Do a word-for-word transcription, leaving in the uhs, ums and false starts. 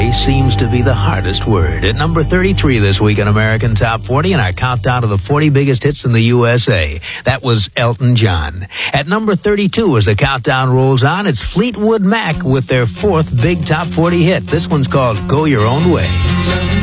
Sorry seems to be the hardest word. At number thirty-three this week in American Top forty, and our countdown of the forty biggest hits in the U S A. That was Elton John. At number thirty-two, as the countdown rolls on, it's Fleetwood Mac with their fourth big Top forty hit. This one's called Go Your Own Way.